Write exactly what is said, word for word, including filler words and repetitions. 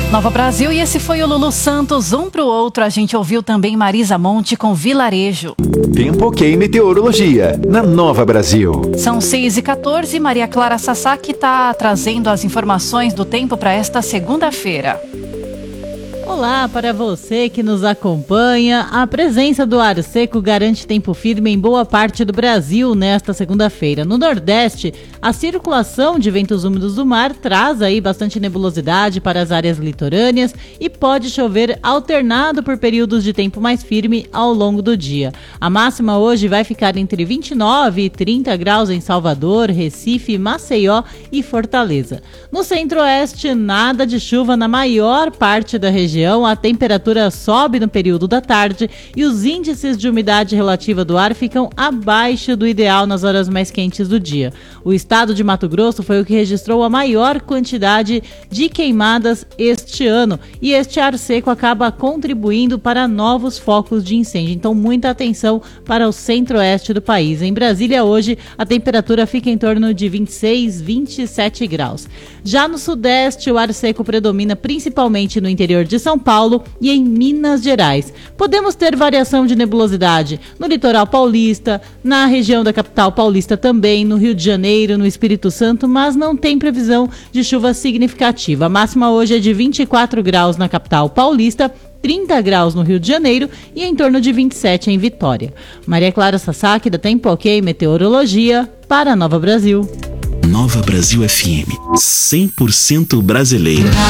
Nova Brasil, e esse foi o Lulu Santos, um pro outro. A gente ouviu também Marisa Monte com Vilarejo. Tempo Ok Meteorologia, na Nova Brasil. São seis e quatorze, Maria Clara Sasaki está trazendo as informações do tempo para esta segunda-feira. Olá para você que nos acompanha. A presença do ar seco garante tempo firme em boa parte do Brasil nesta segunda-feira. No Nordeste, a circulação de ventos úmidos do mar traz aí bastante nebulosidade para as áreas litorâneas e pode chover alternado por períodos de tempo mais firme ao longo do dia. A máxima hoje vai ficar entre vinte e nove e trinta graus em Salvador, Recife, Maceió e Fortaleza. No Centro-Oeste, nada de chuva na maior parte da região. A temperatura sobe no período da tarde e os índices de umidade relativa do ar ficam abaixo do ideal nas horas mais quentes do dia. O estado de Mato Grosso foi o que registrou a maior quantidade de queimadas este ano e este ar seco acaba contribuindo para novos focos de incêndio. Então, muita atenção para o centro-oeste do país. Em Brasília, hoje, a temperatura fica em torno de vinte e seis, vinte e sete graus. Já no sudeste, o ar seco predomina principalmente no interior de São Paulo e em Minas Gerais. Podemos ter variação de nebulosidade no litoral paulista, na região da capital paulista também, no Rio de Janeiro, no Espírito Santo, mas não tem previsão de chuva significativa. A máxima hoje é de vinte e quatro graus na capital paulista, trinta graus no Rio de Janeiro e em torno de vinte e sete em Vitória. Maria Clara Sasaki, da Tempo Ok Meteorologia, para a Nova Brasil. Nova Brasil F M, cem por cento brasileira.